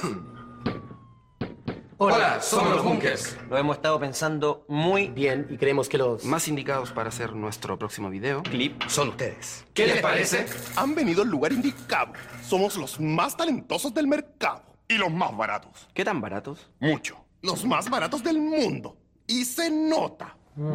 Hola, somos los Bunkers. Lo hemos estado pensando muy bien y creemos que los Más indicados para hacer nuestro próximo video clip Son ustedes. ¿Qué les parece? Han venido al lugar indicado. Somos los más talentosos del mercado. Y los más baratos. ¿Qué tan baratos? Mucho. Los más baratos del mundo. Y se nota.